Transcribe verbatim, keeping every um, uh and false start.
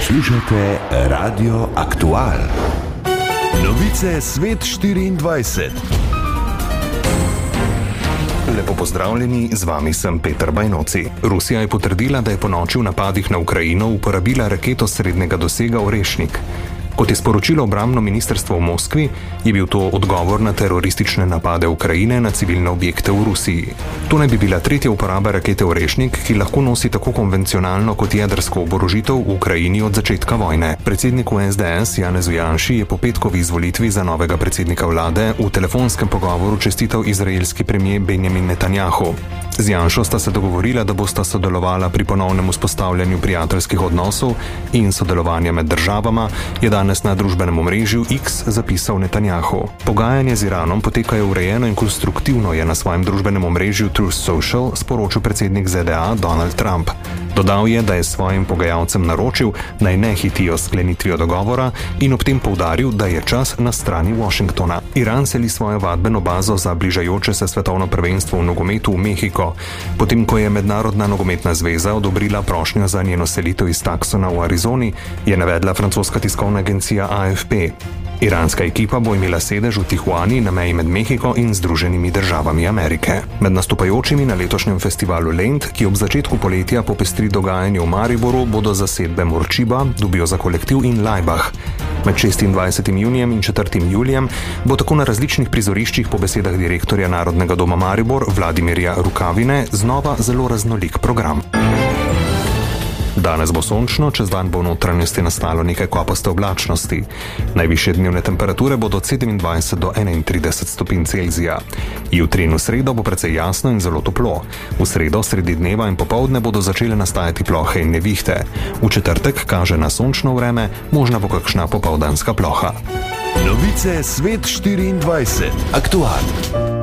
Poslušate Radio Aktual. Novice Svet štiriindvajset. Lepo pozdravljeni, z vami sem Peter Bajnoci. Rusija je potrdila, da je po noči v napadih na Ukrajino uporabila raketo srednjega dosega Orešnik. Kot je sporočilo obrambno ministrstvo v Moskvi, je bil to odgovor na teroristične napade Ukrajine na civilne objekte v Rusiji. To naj bi bila tretja uporaba rakete Orešnik, ki lahko nosi tako konvencionalno kot jedrsko oborožitev v Ukrajini od začetka vojne. Predsedniku es de es Janezu Janši je po petkovi izvolitvi za novega predsednika vlade v telefonskem pogovoru čestital izraelski premier Benjamin Netanjahu. Z Janšo sta se dogovorila, da bosta sodelovala pri ponovnem vzpostavljanju prijateljskih odnosov in sodelovanja med državama, je danes na družbenem omrežju X zapisal Netanjahu. Pogajanja z Iranom potekajo urejeno in konstruktivno, je na svojem družbenem omrežju Truth Social sporočil predsednik ze de a Donald Trump. Dodal je, da je svojim pogajalcem naročil, naj ne hitijo s sklenitvijo dogovora in ob tem poudaril, da je čas na strani Washingtona. Iran seli svojo vadbeno bazo za bližajoče se svetovno prvenstvo v nogometu v Mehiko, potem ko je Mednarodna nogometna zveza odobrila prošnjo za njeno selitev iz Tucsona v Arizoni, je navedla francoska tiskovna agencija A F P. Iranska ekipa bo imela sedež v Tijuani na meji med Mehiko in Združenimi državami Amerike. Med nastopajočimi na letošnjem festivalu Lent, ki ob začetku poletja popestri dogajanje v Mariboru, bodo zasedbe Morčiba, Dubijo za kolektiv in Laibach. Med šestindvajsetim junijem in četrtim julijem bo tako na različnih prizoriščih po besedah direktorja Narodnega doma Maribor Vladimirja Rukavine znova zelo raznolik program. Danes bo sončno, čez dan bo v notranjosti nastalo nekaj kopaste oblačnosti. Najvišje dnevne temperature bodo od sedemindvajset do enaintrideset stopinj Celzija. Jutri in v sredo bo precej jasno in zelo toplo. V sredo, sredi dneva in popoldne bodo začele nastajati plohe in nevihte. V četrtek kaže na sončno vreme, možna bo kakšna popoldanska ploha. Novice Svet štiriindvajset. Aktualno.